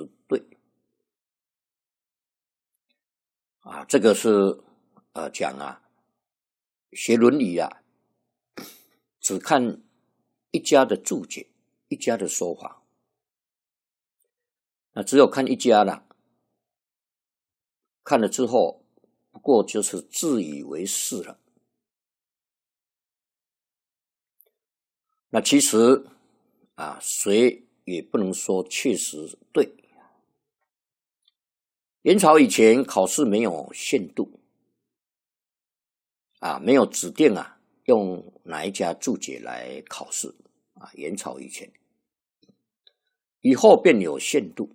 实对。这个是讲学伦理只看一家的注解，一家的说法，那只有看一家了，看了之后不过就是自以为是了。那其实谁也不能说确实对。元朝以前考试没有限度没有指定用哪一家注解来考试元朝以前，以后便有限度，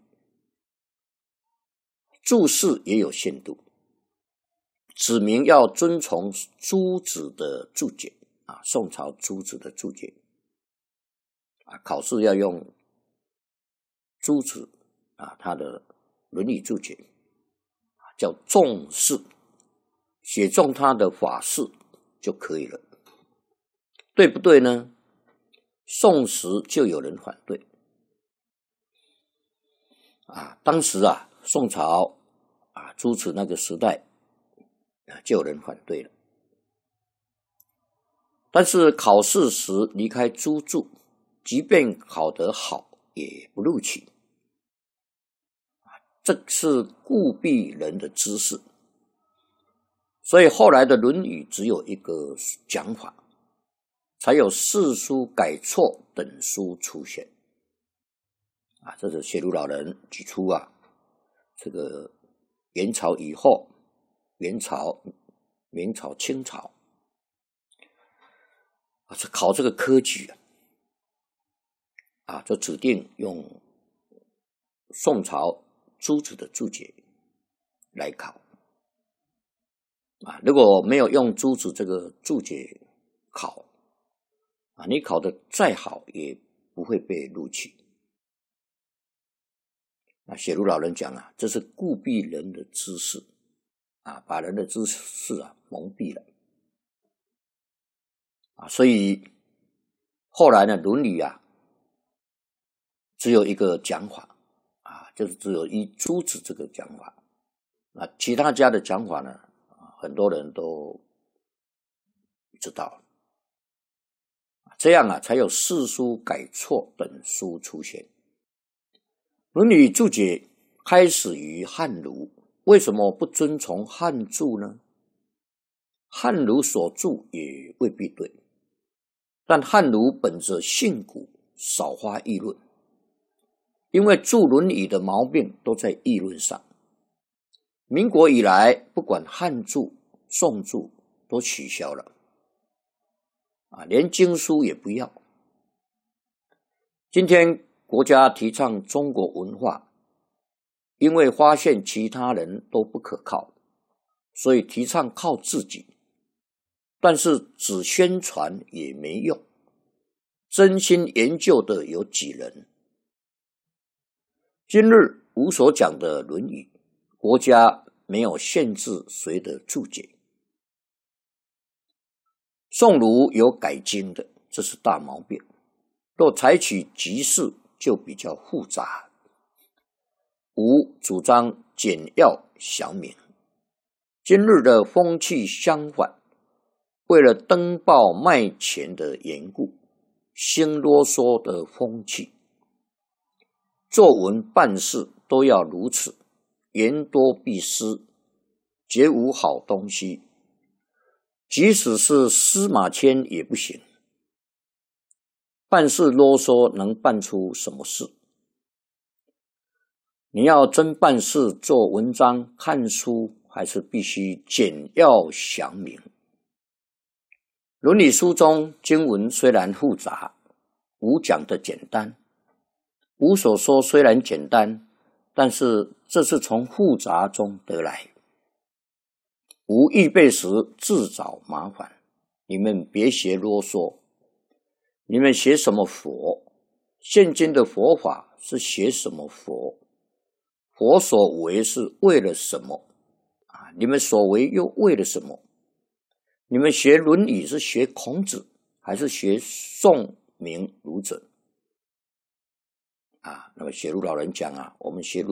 注释也有限度，指明要遵从诸子的注解宋朝诸子的注解考试要用诸子他的伦理注解，叫重释，写中他的法式就可以了。对不对呢？宋时就有人反对当时宋朝诸子那个时代就有人反对了。但是考试时离开诸注，即便考得好也不录取，这是固避人的知识。所以后来的《论语》只有一个讲法，才有四书改错等书出现这是写儒老人举出这个元朝以后，元朝、明朝、清朝考这个科举就指定用宋朝诸子的注解来考如果没有用诸子这个注解考你考得再好也不会被录取。写儒老人讲这是固避人的知识把人的知识蒙蔽了所以后来呢，《论语》只有一个讲法就是只有依诸子这个讲法其他家的讲法呢很多人都知道，这样才有四书改错等书出现。《论语》注解开始于汉儒，为什么不遵从汉注呢？汉儒所注也未必对，但汉儒本着信古，少发议论，因为注《论语》的毛病都在议论上。民国以来，不管汉注、宋注都取消了连经书也不要。今天国家提倡中国文化，因为发现其他人都不可靠，所以提倡靠自己，但是只宣传也没用，真心研究的有几人？今日无所讲的《论语》，国家没有限制谁的注解。宋儒有改经的，这是大毛病。若采取集释，就比较复杂。吾主张简要详明。今日的风气相反，为了登报卖钱的缘故，兴啰嗦的风气。作文办事都要如此，言多必失，绝无好东西。即使是司马迁也不行。办事啰嗦能办出什么事？你要真办事做文章看书，还是必须简要详明。伦理书中经文虽然复杂，吾讲的简单。吾所说虽然简单，但是这是从复杂中得来。吾预备时自找麻烦，你们别学啰嗦。你们学什么佛？现今的佛法是学什么佛？佛所为是为了什么？你们所为又为了什么？你们学《论语》是学孔子，还是学宋明儒者？ 那么写入老人讲我们写入